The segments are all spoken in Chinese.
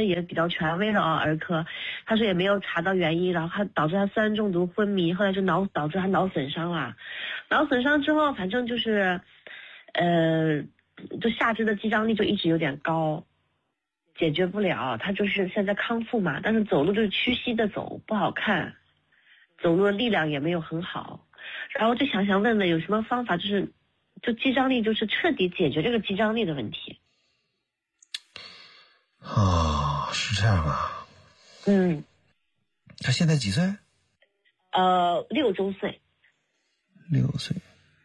也比较权威的啊，儿科，他说也没有查到原因，然后他导致他酸中毒昏迷，后来就导致他脑损伤了，脑损伤之后反正就是，就下肢的肌张力就一直有点高，解决不了，他就是现在康复嘛，但是走路就是屈膝的走，不好看，走路的力量也没有很好，然后就想问问有什么方法，就肌张力就是彻底解决这个肌张力的问题。 是这样啊。 他现在几岁 ？6周岁。 6岁。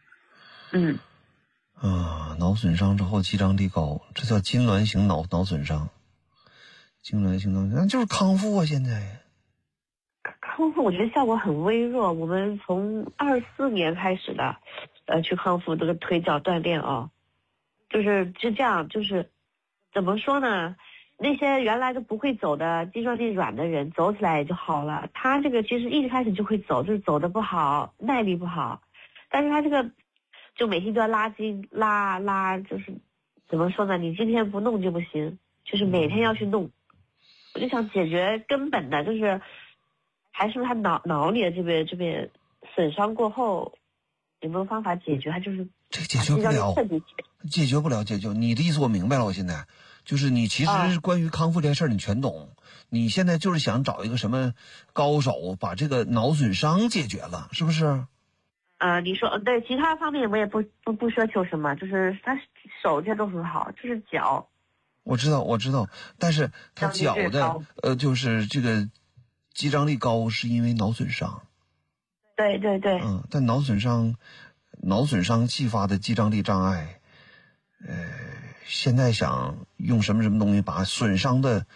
脑损伤之后肌张力高，这叫痉挛型脑损伤。痉挛型脑损伤就是康复啊，现在。 康复我觉得效果很微弱，我们从24年开始的，去康复这个腿脚锻炼啊，就是这样，就是怎么说呢？那些原来都不会走的肌肉力软的人，走起来也就好了。他这个其实一开始就会走，就是走的不好，耐力不好，但是他这个就每天都要拉筋拉，就是怎么说呢？你今天不弄就不行，就是每天要去弄。我就想解决根本的，就是还是他脑里的这边损伤过后，有没有方法解决？他就是这解决不了，解决不了。你的意思我明白了，我现在就是你其实关于康复这事儿你全懂，你现在就是想找一个什么高手把这个脑损伤解决了，是不是？ 你说对，其他方面我也不奢求什么，就是他手这都很好，就是脚。 我知道，但是他脚的就是这个肌张力高是因为脑损伤。 对。 但脑损伤继发的肌张力障碍，现在想用什么东西把损伤的